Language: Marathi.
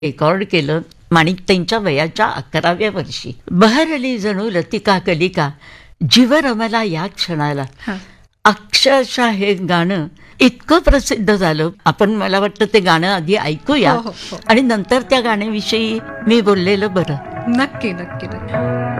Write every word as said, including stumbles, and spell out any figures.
रेकॉर्ड केलं माणिकताईंच्या वयाच्या अकराव्या वर्षी. बहरली जणू लतिका कलिका जीव रमला या क्षणाला. हा. अक्षरशः हे गाणं इतकं प्रसिद्ध झालं. आपण मला वाटतं ते गाणं आधी ऐकूया हो, हो, हो. आणि नंतर त्या गाण्याविषयी मी बोललेलं बरं. नक्की नक्की नक्की